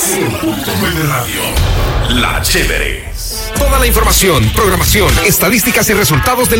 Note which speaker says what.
Speaker 1: 100.9 Radio. La Chévere.
Speaker 2: Toda la información, programación, estadísticas y resultados del